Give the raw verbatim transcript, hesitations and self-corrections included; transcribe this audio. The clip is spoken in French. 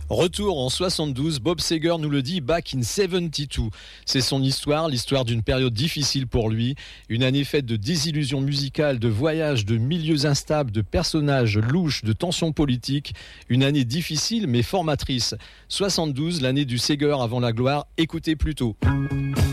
Retour en soixante-douze, Bob Seger nous le dit, Back in soixante-douze. C'est son histoire, l'histoire d'une période difficile pour lui. Une année faite de désillusions musicales, de voyages, de milieux instables, de personnages louches, de tensions politiques. Une année difficile mais formatrice. soixante-douze, l'année du Seger avant la gloire. Écoutez plutôt.